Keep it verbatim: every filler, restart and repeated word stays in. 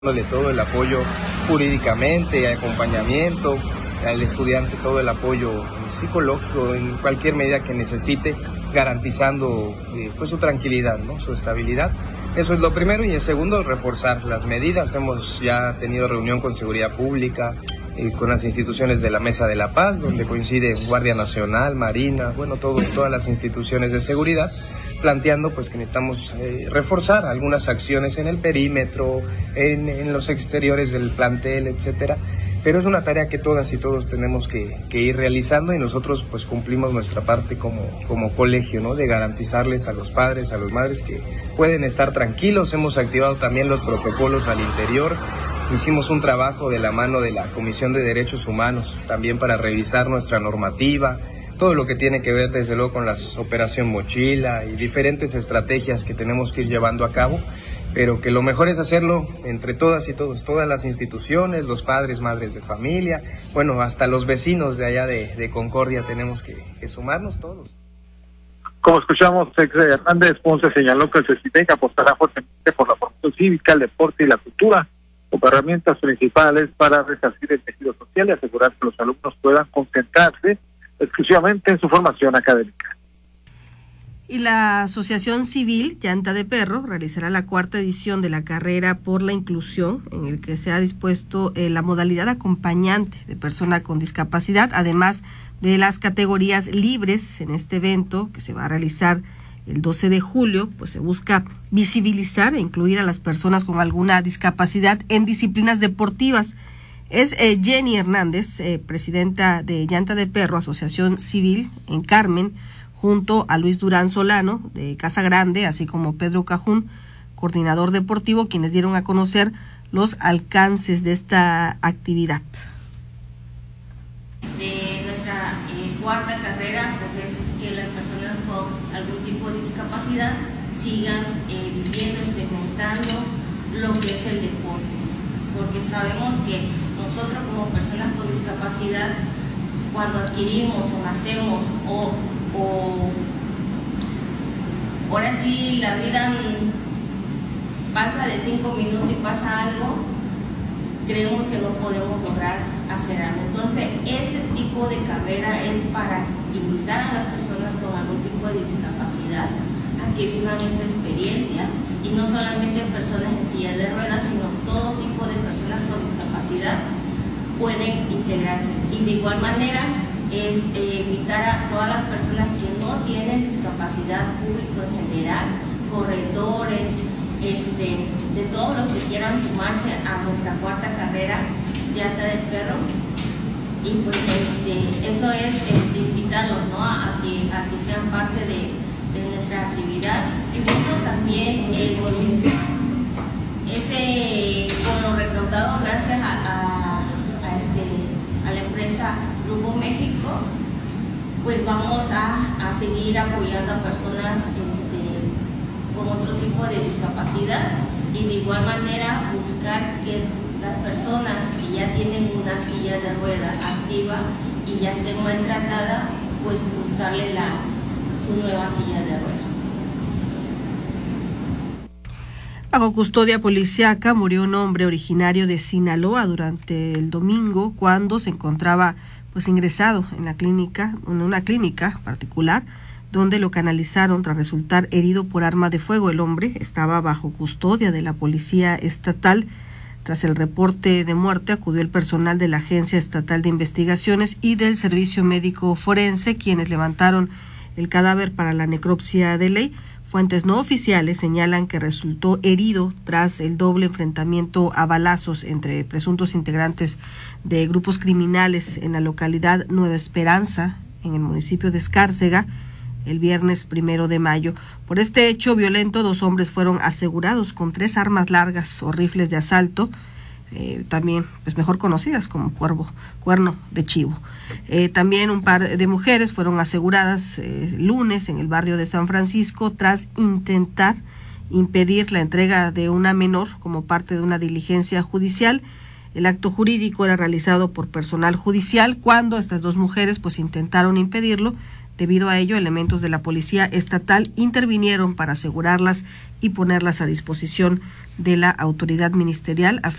dándole todo el apoyo jurídicamente, acompañamiento, al estudiante todo el apoyo psicológico en cualquier medida que necesite, garantizando eh, pues su tranquilidad, ¿no? Su estabilidad. Eso es lo primero, y en segundo, reforzar las medidas. Hemos ya tenido reunión con Seguridad Pública, eh, con las instituciones de la Mesa de la Paz, donde coincide Guardia Nacional, Marina, bueno, todo, todas las instituciones de seguridad, planteando pues que necesitamos eh, reforzar algunas acciones en el perímetro, en, en los exteriores del plantel, etcétera. Pero es una tarea que todas y todos tenemos que, que ir realizando, y nosotros pues cumplimos nuestra parte como, como colegio, ¿no? De garantizarles a los padres, a las madres que pueden estar tranquilos. Hemos activado también los protocolos al interior. Hicimos un trabajo de la mano de la Comisión de Derechos Humanos también para revisar nuestra normativa, todo lo que tiene que ver desde luego con la operación mochila y diferentes estrategias que tenemos que ir llevando a cabo, pero que lo mejor es hacerlo entre todas y todos, todas las instituciones, los padres, madres de familia, bueno, hasta los vecinos de allá de, de Concordia tenemos que, que sumarnos todos. Como escuchamos, ex Hernández Ponce señaló que el CECITEC apostará fuertemente por la formación cívica, el deporte y la cultura como herramientas principales para resarcir el tejido social y asegurar que los alumnos puedan concentrarse exclusivamente en su formación académica. Y la Asociación Civil Llanta de Perro realizará la cuarta edición de la carrera por la inclusión, en el que se ha dispuesto eh, la modalidad acompañante de persona con discapacidad, además de las categorías libres. En este evento, que se va a realizar el doce de julio, pues se busca visibilizar e incluir a las personas con alguna discapacidad en disciplinas deportivas. Es eh, Jenny Hernández, eh, presidenta de Llanta de Perro, Asociación Civil en Carmen, junto a Luis Durán Solano, de Casa Grande, así como Pedro Cajún, coordinador deportivo, quienes dieron a conocer los alcances de esta actividad. De nuestra eh, cuarta carrera, pues es que las personas con algún tipo de discapacidad sigan eh, viviendo, experimentando lo que es el deporte, porque sabemos que nosotros como personas con discapacidad, cuando adquirimos o nacemos o, o ahora sí la vida pasa de cinco minutos y pasa algo, creemos que no podemos lograr hacer algo. Entonces este tipo de carrera es para invitar a las personas con algún tipo de discapacidad a que vivan esta experiencia, y no solamente personas en silla de ruedas, sino todo tipo de personas con discapacidad pueden integrarse. Y de igual manera es eh, invitar a todas las personas que no tienen discapacidad, público en general, corredores, este, de todos los que quieran sumarse a nuestra cuarta carrera Llanta de Perro. Y pues este, eso es este, invitarlos, ¿no? a, a, que, a que sean parte de, de nuestra actividad. Y bueno, también eh, con, este, con lo recaudado gracias a, a, a, este, a la empresa Grupo México, pues vamos a, a seguir apoyando a personas este, con otro tipo de discapacidad, y de igual manera buscar que las personas que ya tienen una silla de rueda activa y ya estén maltratada, pues buscarle la, su nueva silla de rueda. Bajo custodia policíaca murió un hombre originario de Sinaloa durante el domingo, cuando se encontraba pues ingresado en la clínica, en una clínica particular, donde lo canalizaron tras resultar herido por arma de fuego. El hombre estaba bajo custodia de la policía estatal. Tras el reporte de muerte, acudió el personal de la Agencia Estatal de Investigaciones y del Servicio Médico Forense, quienes levantaron el cadáver para la necropsia de ley. Fuentes no oficiales señalan que resultó herido tras el doble enfrentamiento a balazos entre presuntos integrantes de grupos criminales en la localidad Nueva Esperanza, en el municipio de Escárcega, el viernes primero de mayo. Por este hecho violento, dos hombres fueron asegurados con tres armas largas o rifles de asalto, eh, también pues mejor conocidas como cuervo, cuerno de chivo. Eh, también un par de mujeres fueron aseguradas eh, lunes en el barrio de San Francisco tras intentar impedir la entrega de una menor como parte de una diligencia judicial. El acto jurídico era realizado por personal judicial cuando estas dos mujeres pues intentaron impedirlo Debido a ello, elementos de la Policía Estatal intervinieron para asegurarlas y ponerlas a disposición de la autoridad ministerial.